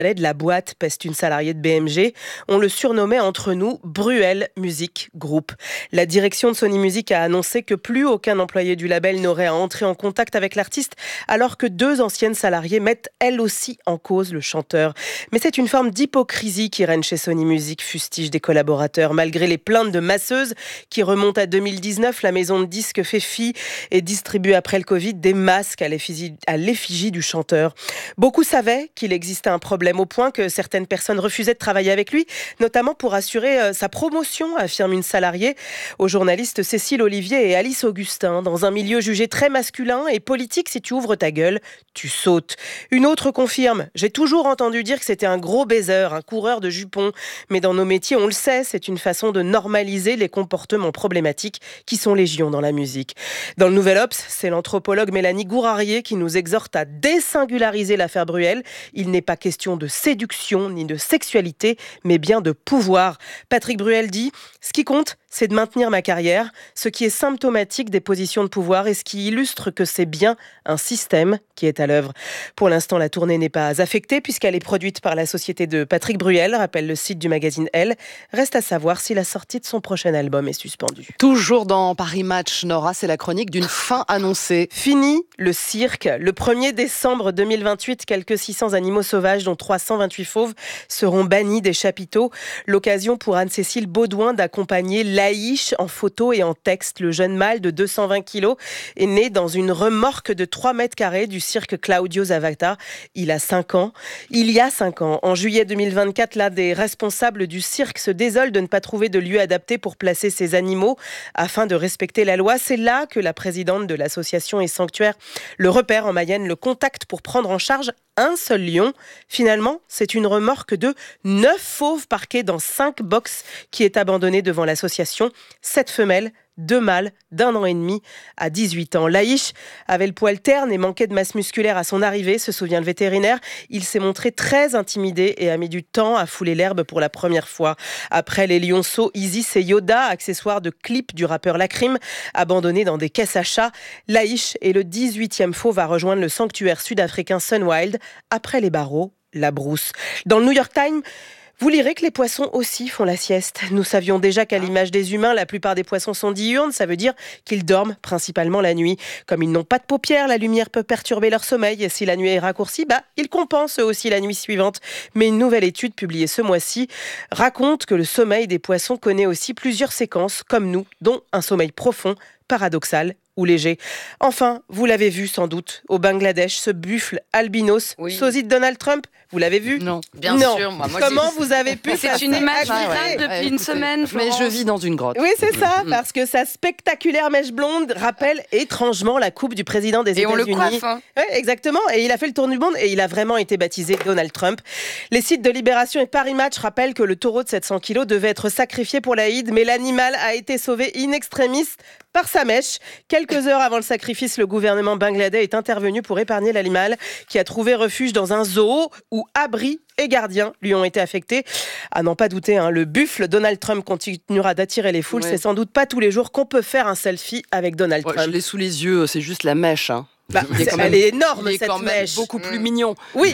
de la boîte peste une salariée de BMG. On le surnommait entre nous Bruel Music Group. La direction de Sony Music a annoncé que plus aucun employé du label n'aurait à entrer en contact avec l'artiste, alors que 2 anciennes salariées mettent elles aussi en cause le chanteur. Mais c'est une forme d'hypocrisie qui règne chez Sony Music, fustige des collaborateurs. Malgré les plaintes de masseuses qui remontent à 2019, la maison de disques fait fi et distribue après le Covid des masques à l'effigie du chanteur. Beaucoup savaient qu'il existait un problème au point que certaines personnes refusaient de travailler avec lui, notamment pour assurer sa promotion, affirme une salariée aux journalistes Cécile Olivier et Alice Augustin. Dans un milieu jugé très masculin et politique, si tu ouvres ta gueule, tu sautes. Une autre confirme: j'ai toujours entendu dire que c'était un gros baiser, un coureur de jupons. Mais dans nos métiers, on le sait, c'est une façon de normaliser les comportements problématiques qui sont légion dans la musique. Dans le Nouvel Obs, c'est l'anthropologue Mélanie Gourarier qui nous exhorte à désingulariser l'affaire Bruel. Il n'est pas question de séduction ni de sexualité, mais bien de pouvoir. Patrick Bruel dit: ce qui compte, c'est de maintenir ma carrière, ce qui est symptomatique des positions de pouvoir et ce qui illustre que c'est bien un système qui est à l'œuvre. Pour l'instant, la tournée n'est pas affectée puisqu'elle est produite par la société de Patrick Bruel, rappelle le site du magazine Elle. Reste à savoir si la sortie de son prochain album est suspendue. Toujours dans Paris Match, Nora, c'est la chronique d'une fin annoncée. Fini le cirque. Le 1er décembre 2028, quelques 600 animaux sauvages, dont 328 fauves, seront bannis des chapiteaux. L'occasion pour Anne-Cécile Baudouin d'accompagner Laïch en photo et en texte. Le jeune mâle de 220 kilos est né dans une remorque de 3 mètres carrés du cirque Claudio Zavata. Il y a 5 ans. En juillet 2024, l'un des responsables du cirque se désole de ne pas trouver de lieu adapté pour placer ses animaux afin de respecter la loi. C'est là que la présidente de l'association et sanctuaire Le Repère en Mayenne le contacte pour prendre en charge un seul lion. Finalement, c'est une remorque de 9 fauves parqués dans 5 boxes qui est abandonnée devant l'association. 7 femelles, 2 mâles d'1 an et demi à 18 ans. Laïch avait le poil terne et manquait de masse musculaire à son arrivée, se souvient le vétérinaire. Il s'est montré très intimidé et a mis du temps à fouler l'herbe pour la première fois. Après les lionceaux Isis et Yoda, accessoires de clip du rappeur Lacrim, abandonnés dans des caisses à chats, Laïch est le 18e fauve à rejoindre le sanctuaire sud-africain Sunwild. Après les barreaux, la brousse. Dans le New York Times, vous lirez que les poissons aussi font la sieste. Nous savions déjà qu'à l'image des humains, la plupart des poissons sont diurnes. Ça veut dire qu'ils dorment principalement la nuit. Comme ils n'ont pas de paupières, la lumière peut perturber leur sommeil. Et si la nuit est raccourcie, ils compensent eux aussi la nuit suivante. Mais une nouvelle étude publiée ce mois-ci raconte que le sommeil des poissons connaît aussi plusieurs séquences, comme nous, dont un sommeil profond, paradoxal ou léger. Enfin, vous l'avez vu sans doute, au Bangladesh, ce buffle albinos, sosie de Donald Trump, vous l'avez vu? Non, bien sûr. Moi, comment vous avez pu C'est une image virale depuis une semaine, Florence. Mais je vis dans une grotte. Oui, c'est ça, parce que sa spectaculaire mèche blonde rappelle étrangement la coupe du président des États-Unis. Et on le coiffe, hein. Oui, exactement. Et il a fait le tour du monde et il a vraiment été baptisé Donald Trump. Les sites de Libération et Paris Match rappellent que le taureau de 700 kilos devait être sacrifié pour l'Aïd, mais l'animal a été sauvé in extremis par sa mèche. Quelques heures avant le sacrifice, le gouvernement bangladais est intervenu pour épargner l'animal qui a trouvé refuge dans un zoo où abri et gardiens lui ont été affectés. À n'en pas douter, le buffle Donald Trump continuera d'attirer les foules. Ouais. C'est sans doute pas tous les jours qu'on peut faire un selfie avec Donald Trump. Je l'ai sous les yeux, c'est juste la mèche. Elle est énorme, cette mèche. Beaucoup plus mignon. Oui.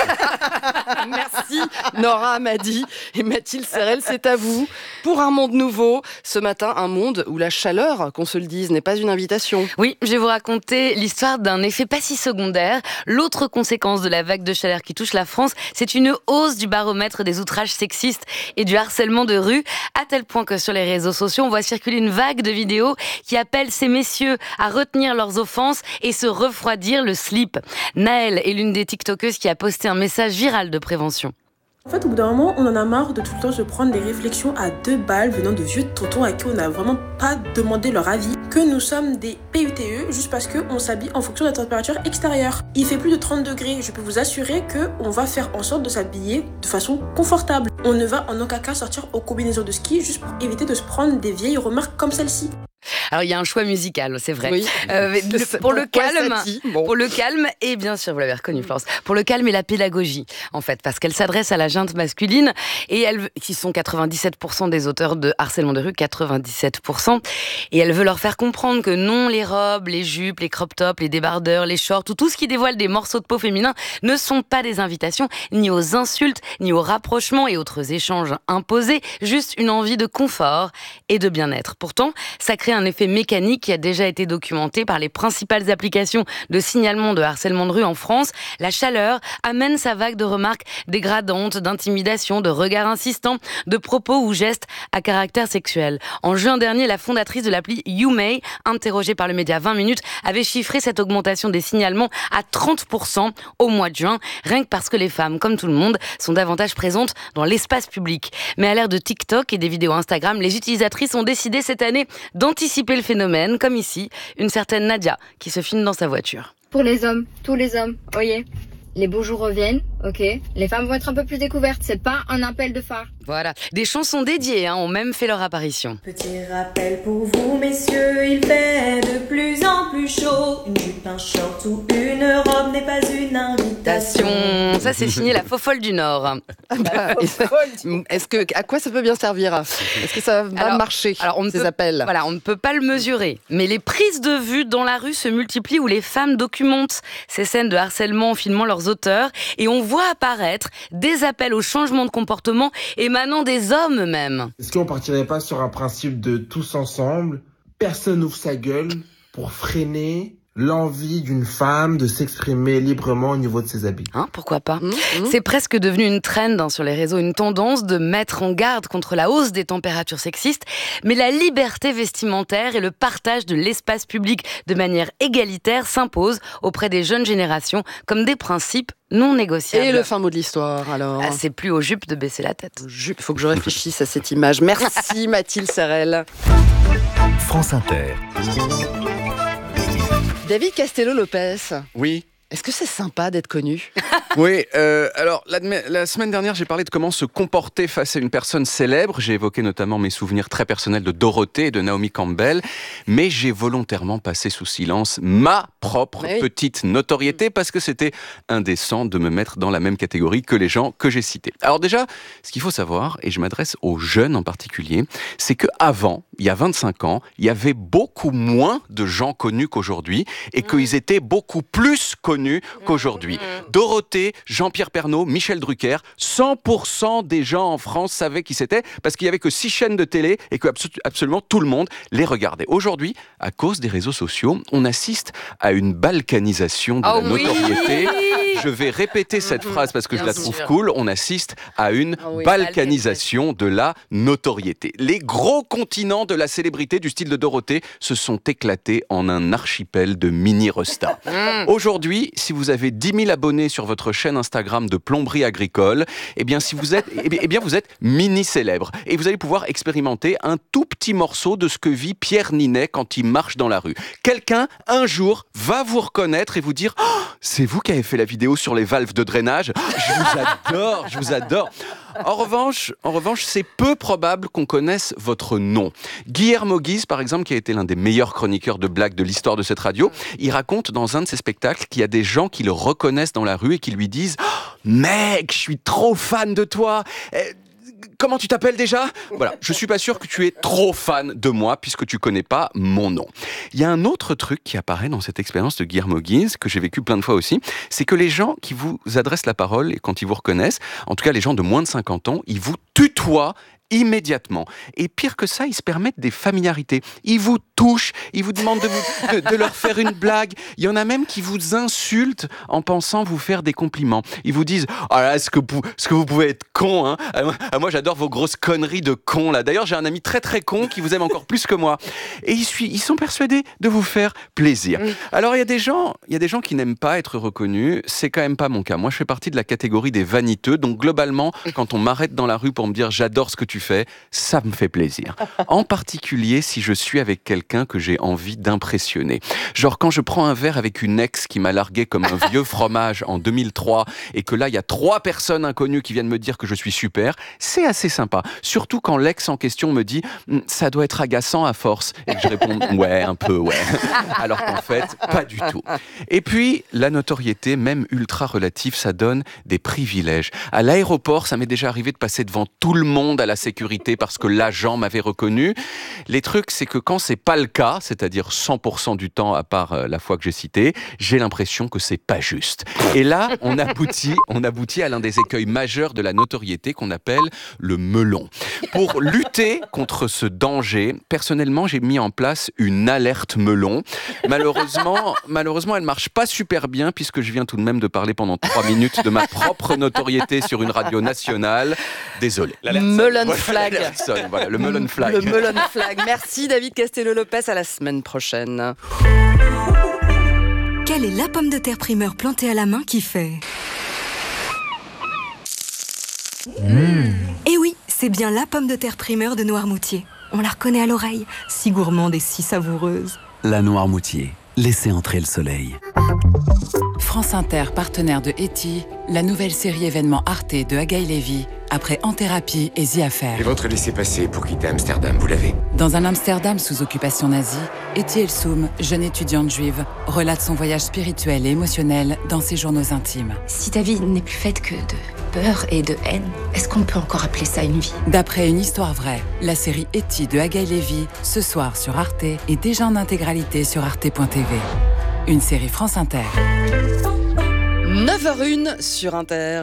Merci Nora Amadi et Mathilde Serrel, c'est à vous. Pour un monde nouveau, ce matin, un monde où la chaleur, qu'on se le dise, n'est pas une invitation. Oui, je vais vous raconter l'histoire d'un effet pas si secondaire. L'autre conséquence de la vague de chaleur qui touche la France, c'est une hausse du baromètre des outrages sexistes et du harcèlement de rue, à tel point que sur les réseaux sociaux, on voit circuler une vague de vidéos qui appellent ces messieurs à retenir leurs offenses et se refroidir le slip. Naëlle est l'une des tiktokeuses qui a posté un message viral de prévention. En fait, au bout d'un moment, on en a marre de tout le temps se prendre des réflexions à 2 balles venant de vieux tontons à qui on n'a vraiment pas demandé leur avis, que nous sommes des PUTE juste parce qu'on s'habille en fonction de la température extérieure. Il fait plus de 30 degrés, je peux vous assurer qu'on va faire en sorte de s'habiller de façon confortable. On ne va en aucun cas sortir aux combinaisons de ski juste pour éviter de se prendre des vieilles remarques comme celle-ci. Alors il y a un choix musical, c'est vrai. Oui. Pour le calme, Bon. pour le calme et bien sûr, vous l'avez reconnu Florence, pour le calme et la pédagogie en fait, parce qu'elle s'adresse à la junte masculine et qui sont 97% des auteurs de harcèlement de rue, 97%, et elle veut leur faire comprendre que non, les robes, les jupes, les crop tops, les débardeurs, les shorts ou tout ce qui dévoile des morceaux de peau féminins ne sont pas des invitations ni aux insultes, ni aux rapprochements et autres échanges imposés, juste une envie de confort et de bien-être. Pourtant, ça crée un effet mécanique qui a déjà été documenté par les principales applications de signalement de harcèlement de rue en France. La chaleur amène sa vague de remarques dégradantes, d'intimidation, de regards insistants, de propos ou gestes à caractère sexuel. En juin dernier, la fondatrice de l'appli YouMay, interrogée par le média 20 minutes, avait chiffré cette augmentation des signalements à 30% au mois de juin, rien que parce que les femmes, comme tout le monde, sont davantage présentes dans l'espace public. Mais à l'ère de TikTok et des vidéos Instagram, les utilisatrices ont décidé cette année d'anticiper le phénomène, comme ici, une certaine Nadia qui se filme dans sa voiture. Pour les hommes, tous les hommes, voyez. Les beaux jours reviennent, ok. Les femmes vont être un peu plus découvertes, c'est pas un appel de phare. Voilà, des chansons dédiées ont même fait leur apparition. Petit rappel pour vous messieurs, il fait de plus en plus chaud. Une jupe, un short ou une robe n'est pas une invitation. Ça c'est signé la Fofolle du Nord. À quoi ça peut bien servir? Est-ce que ça va marcher, ces appels? Voilà, on ne peut pas le mesurer. Mais les prises de vue dans la rue se multiplient où les femmes documentent ces scènes de harcèlement en filmant leurs auteurs. Et on voit apparaître des appels au changement de comportement émanant des hommes même. Est-ce qu'on partirait pas sur un principe de tous ensemble, personne ouvre sa gueule pour freiner l'envie d'une femme de s'exprimer librement au niveau de ses habits? Pourquoi pas? C'est presque devenu une trend sur les réseaux, une tendance de mettre en garde contre la hausse des températures sexistes. Mais la liberté vestimentaire et le partage de l'espace public de manière égalitaire s'imposent auprès des jeunes générations comme des principes non négociables. Et le fin mot de l'histoire, alors? C'est plus aux jupes de baisser la tête. Il faut que je réfléchisse à cette image. Merci Mathilde Serrel. France Inter. David Castello-Lopez. Oui. Est-ce que c'est sympa d'être connu? Oui, alors la semaine dernière, j'ai parlé de comment se comporter face à une personne célèbre. J'ai évoqué notamment mes souvenirs très personnels de Dorothée et de Naomi Campbell, mais j'ai volontairement passé sous silence ma propre petite notoriété parce que c'était indécent de me mettre dans la même catégorie que les gens que j'ai cités. Alors déjà, ce qu'il faut savoir, et je m'adresse aux jeunes en particulier, c'est qu'avant, il y a 25 ans, il y avait beaucoup moins de gens connus qu'aujourd'hui et qu'ils étaient beaucoup plus connus qu'aujourd'hui. Dorothée, Jean-Pierre Pernaut, Michel Drucker, 100% des gens en France savaient qui c'était parce qu'il n'y avait que 6 chaînes de télé et que absolument tout le monde les regardait. Aujourd'hui, à cause des réseaux sociaux, on assiste à une balkanisation de la notoriété. Je vais répéter cette phrase parce que je la trouve cool. On assiste à une balkanisation de la notoriété. Les gros continents de la célébrité du style de Dorothée se sont éclatés en un archipel de mini-restas. Aujourd'hui, si vous avez 10 000 abonnés sur votre chaîne Instagram de plomberie agricole, eh bien vous êtes mini-célèbre. Et vous allez pouvoir expérimenter un tout petit morceau de ce que vit Pierre Ninet quand il marche dans la rue. Quelqu'un, un jour, va vous reconnaître et vous dire « Oh, c'est vous qui avez fait la vidéo sur les valves de drainage. Je vous adore. » En revanche, c'est peu probable qu'on connaisse votre nom. Guillermo Guise, par exemple, qui a été l'un des meilleurs chroniqueurs de blagues de l'histoire de cette radio, il raconte dans un de ses spectacles qu'il y a des gens qui le reconnaissent dans la rue et qui lui disent « Oh, mec, je suis trop fan de toi !» Comment tu t'appelles déjà? Voilà, je suis pas sûr que tu es trop fan de moi puisque tu connais pas mon nom. Il y a un autre truc qui apparaît dans cette expérience de Guillermo Guise, que j'ai vécu plein de fois aussi, c'est que les gens qui vous adressent la parole et quand ils vous reconnaissent, en tout cas les gens de moins de 50 ans, ils vous tutoient immédiatement. Et pire que ça, ils se permettent des familiarités. Ils vous touchent, ils vous demandent de leur faire une blague. Il y en a même qui vous insultent en pensant vous faire des compliments. Ils vous disent « Ah là, est-ce que vous pouvez être con, hein ? Moi, j'adore vos grosses conneries de con, là. D'ailleurs, j'ai un ami très très con qui vous aime encore plus que moi. » Et ils sont persuadés de vous faire plaisir. Alors, il y a des gens qui n'aiment pas être reconnus. C'est quand même pas mon cas. Moi, je fais partie de la catégorie des vaniteux. Donc, globalement, quand on m'arrête dans la rue pour me dire « J'adore ce que tu tu fais, ça me fait plaisir. En particulier si je suis avec quelqu'un que j'ai envie d'impressionner. Genre quand je prends un verre avec une ex qui m'a largué comme un vieux fromage en 2003 et que là il y a 3 personnes inconnues qui viennent me dire que je suis super, c'est assez sympa. Surtout quand l'ex en question me dit « ça doit être agaçant à force » et que je réponds « ouais, un peu, ouais ». Alors qu'en fait, pas du tout. Et puis, la notoriété, même ultra relative, ça donne des privilèges. À l'aéroport, ça m'est déjà arrivé de passer devant tout le monde à la sécurité parce que l'agent m'avait reconnu. Les trucs, c'est que quand c'est pas le cas, c'est-à-dire 100% du temps à part la fois que j'ai cité, j'ai l'impression que c'est pas juste. Et là, on aboutit à l'un des écueils majeurs de la notoriété qu'on appelle le melon. Pour lutter contre ce danger, personnellement, j'ai mis en place une alerte melon. Malheureusement, elle marche pas super bien puisque je viens tout de même de parler pendant 3 minutes de ma propre notoriété sur une radio nationale. Désolé. Melon flag. Voilà, le melon flag. Le melon flag. Merci David Castello-Lopez, à la semaine prochaine. Quelle est la pomme de terre primeur plantée à la main qui fait Eh oui, c'est bien la pomme de terre primeur de Noirmoutier. On la reconnaît à l'oreille, si gourmande et si savoureuse. La Noirmoutier, laissez entrer le soleil. France Inter, partenaire de Eti, la nouvelle série événement Arte de Agaï Lévy, après En Thérapie et The Affair. Et votre laissez-passer pour quitter Amsterdam, vous l'avez? Dans un Amsterdam sous occupation nazie, Eti Elsoum, jeune étudiante juive, relate son voyage spirituel et émotionnel dans ses journaux intimes. Si ta vie n'est plus faite que de peur et de haine, est-ce qu'on peut encore appeler ça une vie? D'après une histoire vraie, la série Eti de Agaï Lévy, ce soir sur Arte et déjà en intégralité sur arte.tv. Une série France Inter. 9h01 sur Inter.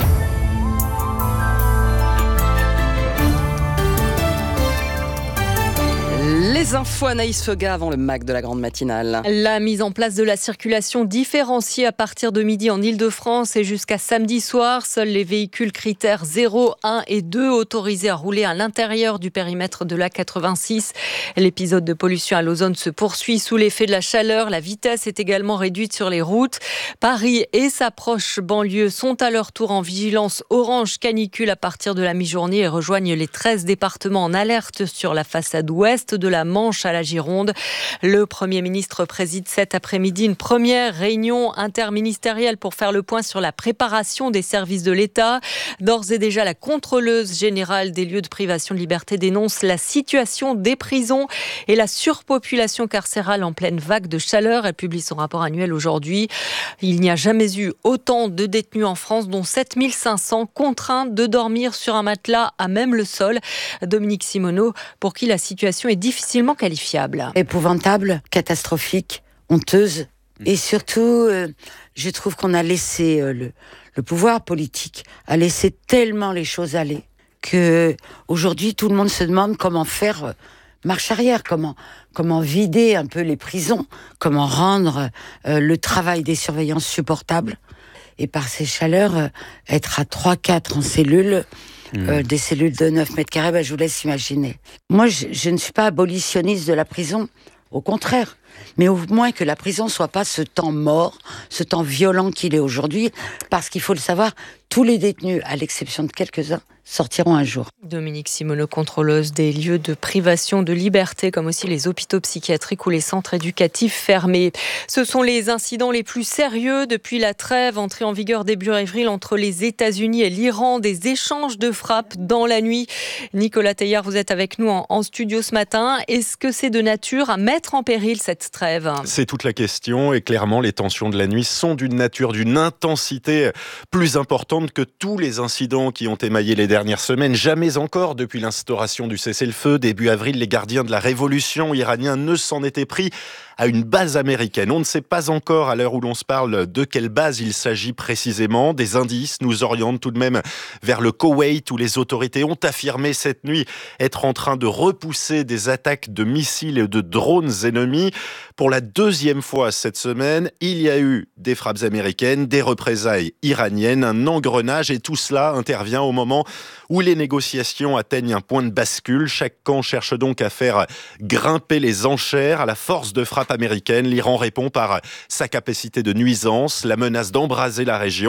Les infos Anaïs Feuga avant le MAC de la grande matinale. La mise en place de la circulation différenciée à partir de midi en Ile-de-France et jusqu'à samedi soir. Seuls les véhicules critères 0, 1 et 2 autorisés à rouler à l'intérieur du périmètre de l'A86. L'épisode de pollution à l'ozone se poursuit sous l'effet de la chaleur. La vitesse est également réduite sur les routes. Paris et sa proche banlieue sont à leur tour en vigilance orange canicule à partir de la mi-journée et rejoignent les 13 départements en alerte sur la façade ouest de la Manche à la Gironde. Le Premier ministre préside cet après-midi une première réunion interministérielle pour faire le point sur la préparation des services de l'État. D'ores et déjà, la contrôleuse générale des lieux de privation de liberté dénonce la situation des prisons et la surpopulation carcérale en pleine vague de chaleur. Elle publie son rapport annuel aujourd'hui. Il n'y a jamais eu autant de détenus en France, dont 7500 contraints de dormir sur un matelas à même le sol. Dominique Simoneau, pour qui la situation est difficilement qualifiable. Épouvantable, catastrophique, honteuse. Et surtout, je trouve qu'on a laissé, le pouvoir politique a laissé tellement les choses aller que aujourd'hui tout le monde se demande comment faire marche arrière, comment vider un peu les prisons, comment rendre le travail des surveillants supportable. Et par ces chaleurs, être à 3-4 en cellule, des cellules de 9 mètres carrés, je vous laisse imaginer. Moi, je ne suis pas abolitionniste de la prison, au contraire. Mais au moins que la prison soit pas ce temps mort, ce temps violent qu'il est aujourd'hui, parce qu'il faut le savoir, tous les détenus, à l'exception de quelques-uns, sortiront un jour. Dominique Simoneau, contrôleuse des lieux de privation de liberté, comme aussi les hôpitaux psychiatriques ou les centres éducatifs fermés. Ce sont les incidents les plus sérieux depuis la trêve entrée en vigueur début avril entre les États-Unis et l'Iran. Des échanges de frappes dans la nuit. Nicolas Teillard, vous êtes avec nous en studio ce matin. Est-ce que c'est de nature à mettre en péril cette trêve? C'est toute la question et clairement les tensions de la nuit sont d'une nature, d'une intensité plus importante que tous les incidents qui ont émaillé les dernières semaines. Jamais encore depuis l'instauration du cessez-le-feu début avril, les gardiens de la révolution iranienne ne s'en étaient pris à une base américaine. On ne sait pas encore à l'heure où l'on se parle de quelle base il s'agit précisément. Des indices nous orientent tout de même vers le Koweït où les autorités ont affirmé cette nuit être en train de repousser des attaques de missiles et de drones ennemis. Pour la deuxième fois cette semaine, il y a eu des frappes américaines, des représailles iraniennes, un engrenage et tout cela intervient au moment où les négociations atteignent un point de bascule. Chaque camp cherche donc à faire grimper les enchères à la force de frappe américaine. L'Iran répond par sa capacité de nuisance, la menace d'embraser la région.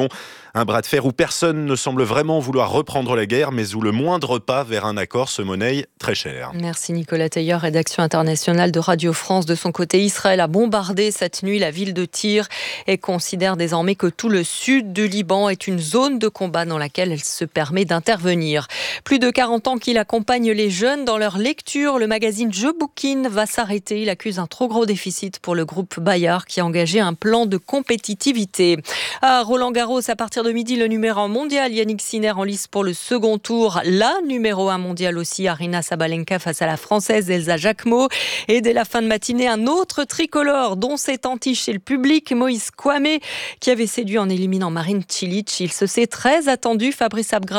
Un bras de fer où personne ne semble vraiment vouloir reprendre la guerre, mais où le moindre pas vers un accord se monnaie très cher. Merci Nicolas Tailleur, rédaction internationale de Radio France. De son côté, Israël a bombardé cette nuit la ville de Tyr et considère désormais que tout le sud du Liban est une zone de combat dans laquelle elle se permet d'intervenir. Plus de 40 ans qu'il accompagne les jeunes dans leur lecture, le magazine Je Bouquine va s'arrêter. Il accuse un trop gros déficit pour le groupe Bayard qui a engagé un plan de compétitivité. À Roland-Garros, à partir de midi, le numéro 1 mondial, Yannick Sinner en lice pour le second tour. La numéro 1 mondiale aussi, Aryna Sabalenka face à la Française Elsa Jacquemot. Et dès la fin de matinée, un autre tricolore dont s'est entiché le public, Moïse Kouamé, qui avait séduit en éliminant Marin Cilic. Il se sait très attendu. Fabrice Abgra